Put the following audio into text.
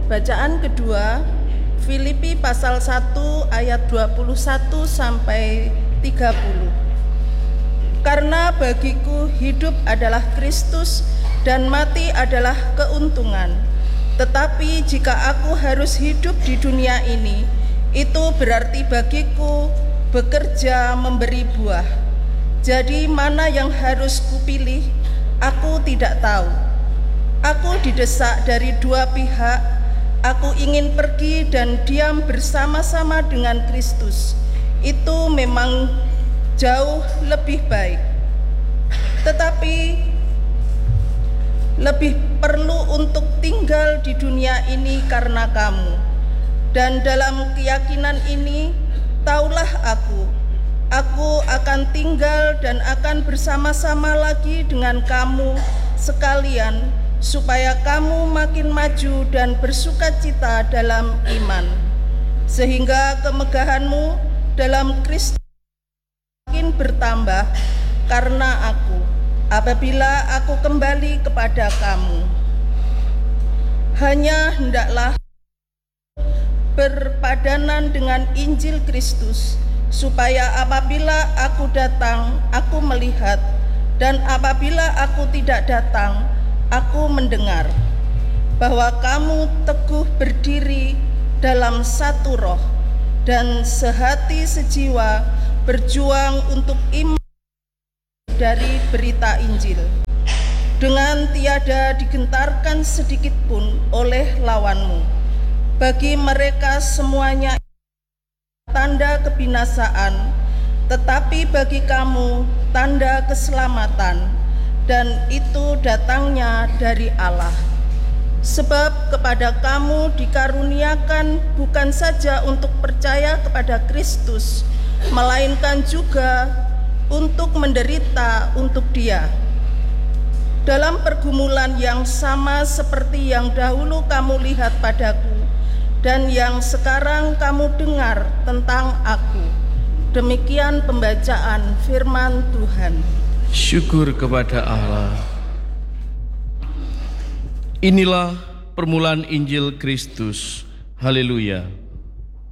Bacaan kedua, Filipi pasal 1 ayat 21 sampai 30. Karena bagiku hidup adalah Kristus dan mati adalah keuntungan. Tetapi jika aku harus hidup di dunia ini, itu berarti bagiku bekerja memberi buah. Jadi mana yang harus kupilih? Aku tidak tahu. Aku didesak dari dua pihak. Aku ingin pergi dan diam bersama-sama dengan Kristus. Itu memang jauh lebih baik. Tetapi lebih perlu untuk tinggal di dunia ini karena kamu. Dan dalam keyakinan ini, taulah aku akan tinggal dan akan bersama-sama lagi dengan kamu sekalian, supaya kamu makin maju dan bersukacita dalam iman, sehingga kemegahanmu dalam Kristus makin bertambah karena aku, apabila aku kembali kepada kamu. Hanya hendaklah berpadanan dengan Injil Kristus, supaya apabila aku datang, aku melihat, dan apabila aku tidak datang, aku mendengar bahwa kamu teguh berdiri dalam satu roh dan sehati sejiwa berjuang untuk iman dari berita Injil, dengan tiada digentarkan sedikit pun oleh lawanmu. Bagi mereka semuanya tanda kebinasaan, tetapi bagi kamu tanda keselamatan, dan itu datangnya dari Allah. Sebab kepada kamu dikaruniakan bukan saja untuk percaya kepada Kristus, melainkan juga untuk menderita untuk Dia, dalam pergumulan yang sama seperti yang dahulu kamu lihat padaku dan yang sekarang kamu dengar tentang aku. Demikian pembacaan firman Tuhan. Syukur kepada Allah. Inilah permulaan Injil Kristus. Haleluya.